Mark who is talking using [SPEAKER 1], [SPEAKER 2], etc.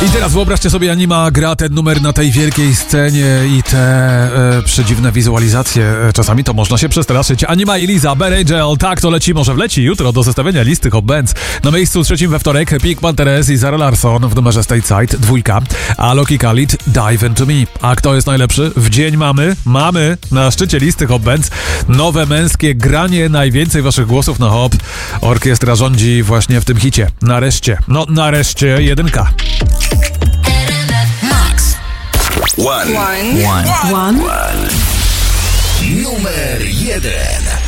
[SPEAKER 1] I teraz wyobraźcie sobie, Anima gra ten numer na tej wielkiej scenie i te przedziwne wizualizacje. Czasami to można się przestraszyć. Anima i Liza, Bad Angel, tak to leci, może wleci jutro do zestawienia listy Hot Bands. Na miejscu trzecim we wtorek Pink Panthers i Zara Larsson w numerze Stateside, 2. A Loki Khalid, Dive Into Me. A kto jest najlepszy? W dzień mamy na szczycie listy Hot Bands nowe męskie granie, najwięcej waszych głosów na hop. Orkiestra rządzi właśnie w tym hicie. Nareszcie 1.
[SPEAKER 2] One.
[SPEAKER 3] Numer 1.